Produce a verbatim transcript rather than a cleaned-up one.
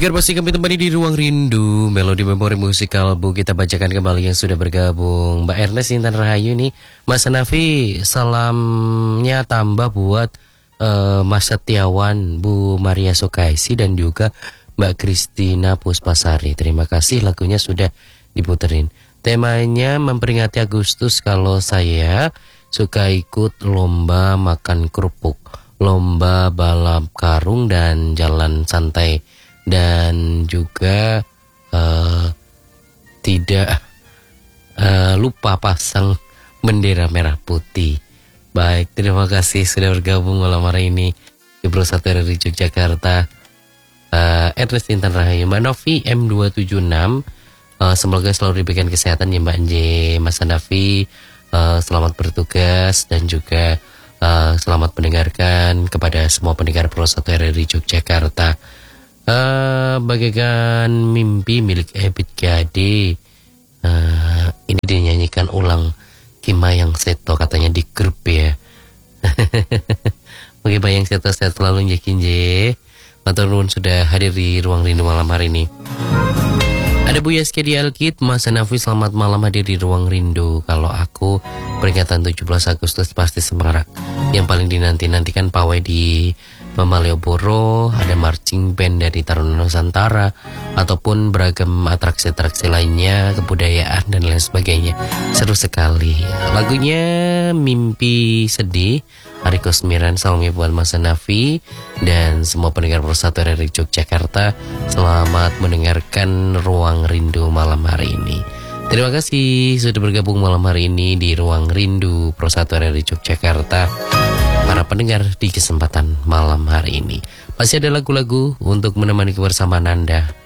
Agar pasti kami kembali di Ruang Rindu, melodi memori musikal Bu. Kita bacakan kembali yang sudah bergabung. Mbak Ernest Intan Rahayu nih, Mas Nafi, salamnya tambah buat uh, Mas Setiawan, Bu Maria Sokaisi, dan juga Mbak Kristina Puspasari. Terima kasih, lagunya sudah diputerin. Temanya memperingati Agustus. Kalau saya suka ikut lomba makan kerupuk, lomba balap karung, dan jalan santai. Dan juga uh, tidak uh, lupa pasang bendera merah putih. Baik, terima kasih sudah bergabung malam hari ini di Prosatu R R I Yogyakarta. uh, Ernest Intan Rahayu, Mbak Novi M dua tujuh enam, uh, semoga selalu diberikan kesehatan ya Mbak J. Mas Nafi, uh, selamat bertugas dan juga uh, selamat mendengarkan kepada semua pendengar Prosatu R R I Yogyakarta. Uh, bagaikan mimpi milik Ebit Gade, uh, ini dinyanyikan ulang Kimayang Seto katanya di grup ya. Bagi Bayang Seto sehat selalu njekin je. Matur nuwun sudah hadir di Ruang Rindu malam hari ini. Ada Bu Yaski di Alkit, Mas Nafi selamat malam hadir di Ruang Rindu. Kalau aku peringatan tujuh belas Agustus pasti semarak. Yang paling dinanti-nantikan pawai di Malioboro, ada marching band dari Taruna Nusantara, ataupun beragam atraksi-atraksi lainnya, kebudayaan dan lain sebagainya. Seru sekali. Lagunya Mimpi Sedih, Ari Kusmiran, salamnya buat Mas Nafi dan semua pendengar Prosatu R R I Yogyakarta. Selamat mendengarkan Ruang Rindu malam hari ini. Terima kasih sudah bergabung malam hari ini di Ruang Rindu Prosatu R R I Yogyakarta. Para pendengar di kesempatan malam hari ini masih ada lagu-lagu untuk menemani kebersamaan Anda.